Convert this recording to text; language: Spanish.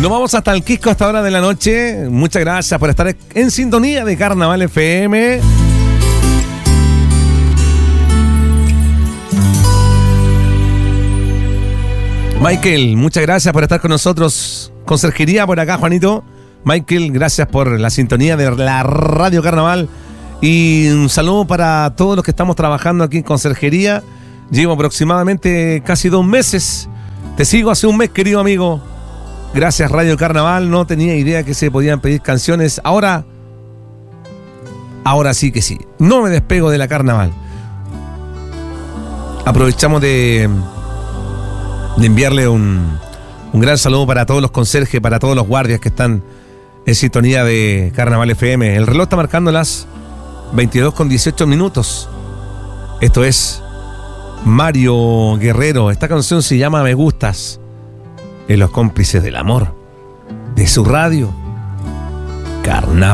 Nos vamos hasta el Quisco a esta hora de la noche. Muchas gracias por estar en sintonía de Carnaval FM. Michael, muchas gracias por estar con nosotros. Conserjería por acá, Juanito. Michael, gracias por la sintonía de la Radio Carnaval. Y un saludo para todos los que estamos trabajando aquí en Conserjería. Llevo aproximadamente casi 2 meses. Te sigo hace un mes, querido amigo. Gracias, Radio Carnaval. No tenía idea que se podían pedir canciones. Ahora sí que sí. No me despego de la Carnaval. Aprovechamos de enviarle un gran saludo para todos los conserjes, para todos los guardias que están en sintonía de Carnaval FM. El reloj está marcando las 22:18. Esto es Mario Guerrero. Esta canción se llama Me Gustas, en Los Cómplices del Amor, de su radio Carnaval.